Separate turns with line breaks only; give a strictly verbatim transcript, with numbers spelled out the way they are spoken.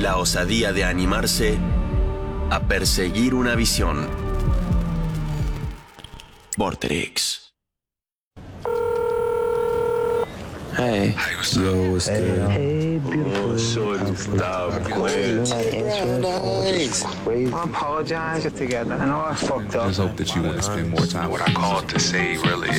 la osadía de animarse a perseguir una visión. Vorterix. Hey.
Hey, what's Yo, what's
hey,
good?
Hey, beautiful.
Oh, shorty, stop playing.
Crazy. I apologize together. I know I fucked up.
Just hope that you want to spend more time. What I called to say really